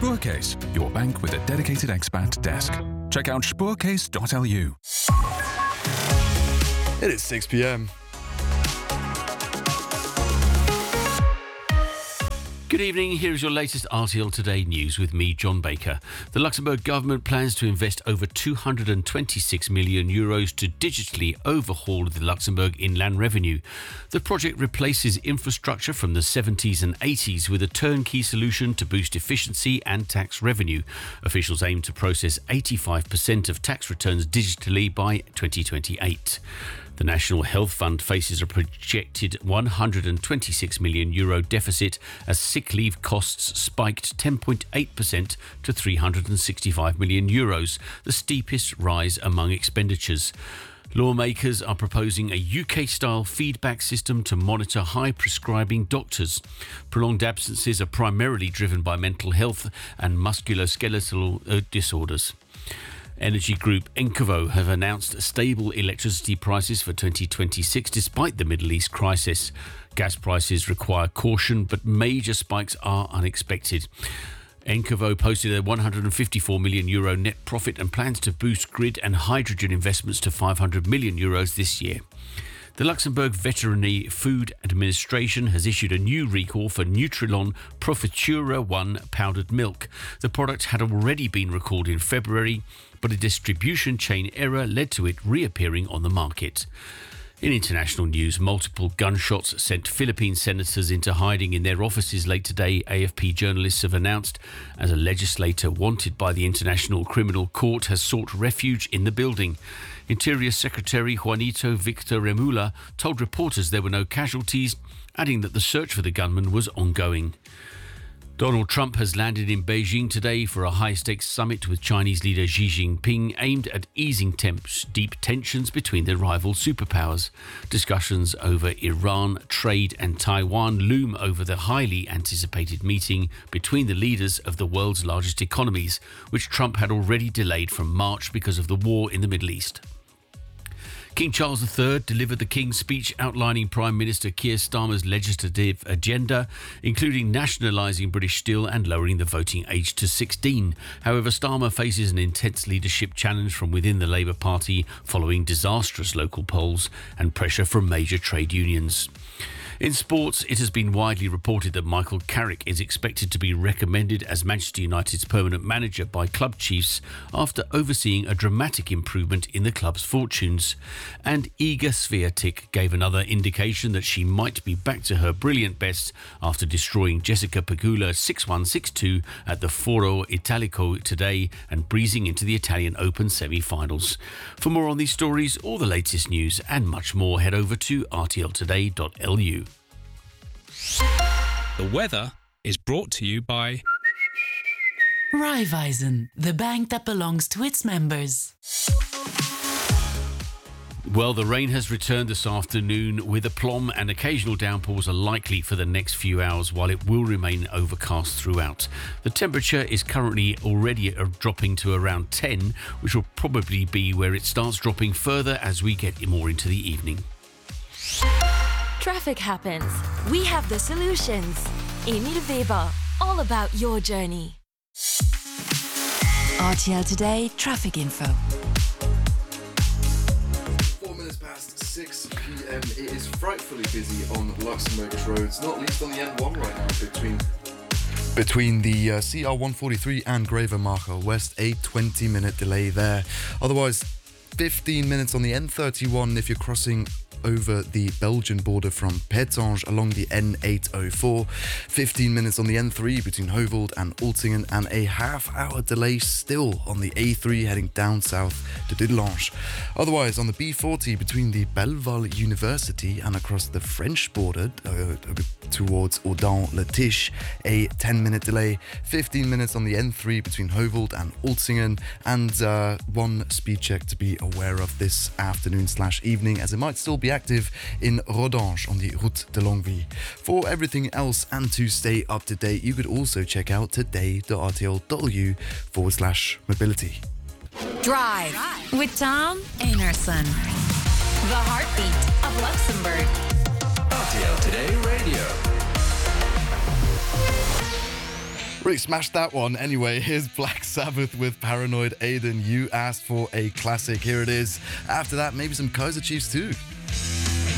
Spoorcase, your bank with a dedicated expat desk. Check out spoorcase.lu. It is 6 p.m. Good evening, here is your latest RTL Today news with me, John Baker. The Luxembourg government plans to invest over €226 million to digitally overhaul the Luxembourg inland revenue. The project replaces infrastructure from the 70s and 80s with a turnkey solution to boost efficiency and tax revenue. Officials aim to process 85% of tax returns digitally by 2028. The National Health Fund faces a projected €126 million deficit as sick leave costs spiked 10.8% to €365 million, the steepest rise among expenditures. Lawmakers are proposing a UK-style feedback system to monitor high-prescribing doctors. Prolonged absences are primarily driven by mental health and musculoskeletal disorders. Energy group Encovo have announced stable electricity prices for 2026 despite the Middle East crisis. Gas prices require caution, but major spikes are unexpected. Encovo posted a €154 million net profit and plans to boost grid and hydrogen investments to €500 million this year. The Luxembourg Veterinary Food Administration has issued a new recall for Nutrilon Profutura 1 powdered milk. The product had already been recalled in February, but a distribution chain error led to it reappearing on the market. In international news, multiple gunshots sent Philippine senators into hiding in their offices late today, AFP journalists have announced, as a legislator wanted by the International Criminal Court has sought refuge in the building. Interior Secretary Juanito Victor Remula told reporters there were no casualties, adding that the search for the gunman was ongoing. Donald Trump has landed in Beijing today for a high-stakes summit with Chinese leader Xi Jinping aimed at easing deep tensions between the rival superpowers. Discussions over Iran, trade and Taiwan loom over the highly anticipated meeting between the leaders of the world's largest economies, which Trump had already delayed from March because of the war in the Middle East. King Charles III delivered the King's speech outlining Prime Minister Keir Starmer's legislative agenda, including nationalising British Steel and lowering the voting age to 16. However, Starmer faces an intense leadership challenge from within the Labour Party following disastrous local polls and pressure from major trade unions. In sports, it has been widely reported that Michael Carrick is expected to be recommended as Manchester United's permanent manager by club chiefs after overseeing a dramatic improvement in the club's fortunes. And Iga Swiatek gave another indication that she might be back to her brilliant best after destroying Jessica Pegula 6-1, 6-2 at the Foro Italico today and breezing into the Italian Open semi-finals. For more on these stories, all the latest news and much more, head over to rtltoday.lu. The weather is brought to you by Raiffeisen, the bank that belongs to its members. Well, the rain has returned this afternoon with aplomb and occasional downpours are likely for the next few hours while it will remain overcast throughout. The temperature is currently already dropping to around 10, which will probably be where it starts dropping further as we get more into the evening. Traffic happens. We have the solutions. Emil Weber, all about your journey. RTL Today Traffic Info. 4 minutes past 6 p.m. It is frightfully busy on Luxembourgish roads, not least on the N1 right now between the CR143 and Gravenmacher West, a 20-minute delay there. Otherwise, 15 minutes on the N31 if you're crossing over the Belgian border from Pétange along the N804, 15 minutes on the N3 between Heuveldt and Altingen, and a half-hour delay still on the A3 heading down south to Dudelange. Otherwise, on the B40 between the Belleval University and across the French border towards Audun-le-Tiche, a 10-minute delay, 15 minutes on the N3 between Heuveldt and Altingen, and one speed check to be aware of this afternoon/evening, as it might still be active in Rodange on the Route de Longwy. For everything else and to stay up to date, you could also check out today.rtl.lu/mobility. Drive with Tom Einarson. The heartbeat of Luxembourg. RTL Today Radio. Really smashed that one. Anyway, here's Black Sabbath with Paranoid. Aiden, you asked for a classic. Here it is. After that, maybe some Kaiser Chiefs too.